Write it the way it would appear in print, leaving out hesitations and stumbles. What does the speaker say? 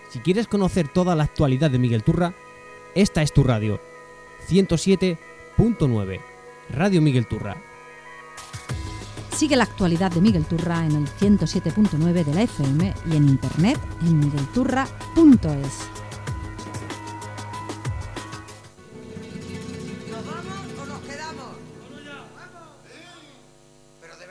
Si quieres conocer toda la actualidad de Miguel Turra, esta es tu radio. 107.9 Radio Miguel Turra. Sigue la actualidad de Miguel Turra en el 107.9 de la FM y en internet en miguelturra.es.